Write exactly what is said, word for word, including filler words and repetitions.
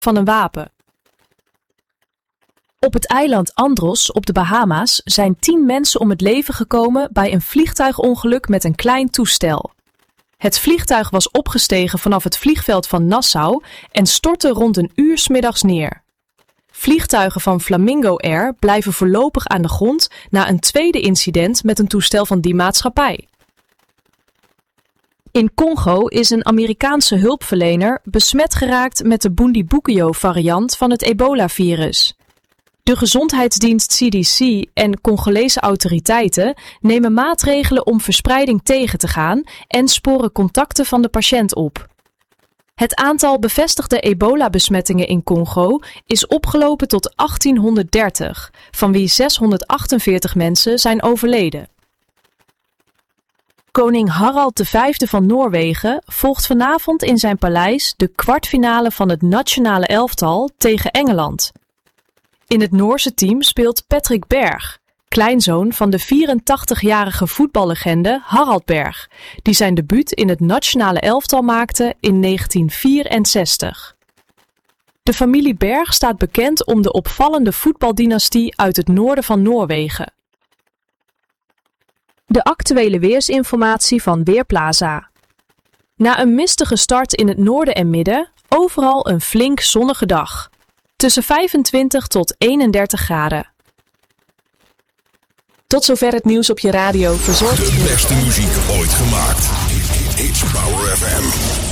van een wapen. Op het eiland Andros op de Bahama's zijn tien mensen om het leven gekomen bij een vliegtuigongeluk met een klein toestel. Het vliegtuig was opgestegen vanaf het vliegveld van Nassau en stortte rond een uur 's middags neer. Vliegtuigen van Flamingo Air blijven voorlopig aan de grond na een tweede incident met een toestel van die maatschappij. In Congo is een Amerikaanse hulpverlener besmet geraakt met de Bundibugyo-variant van het ebola-virus. De gezondheidsdienst C D C en Congolese autoriteiten nemen maatregelen om verspreiding tegen te gaan en sporen contacten van de patiënt op. Het aantal bevestigde ebola-besmettingen in Congo is opgelopen tot achttienhonderddertig, van wie zeshonderdachtenveertig mensen zijn overleden. Koning Harald de Vijfde van Noorwegen volgt vanavond in zijn paleis de kwartfinale van het nationale elftal tegen Engeland. In het Noorse team speelt Patrick Berg, kleinzoon van de vierentachtigjarige voetballegende Harald Berg, die zijn debuut in het nationale elftal maakte in negentien vierenzestig. De familie Berg staat bekend om de opvallende voetbaldynastie uit het noorden van Noorwegen. De actuele weersinformatie van Weerplaza. Na een mistige start in het noorden en midden, overal een flink zonnige dag. Tussen vijfentwintig tot eenendertig graden. Tot zover het nieuws op je radio verzorgd. De beste muziek ooit gemaakt. H-Power F M.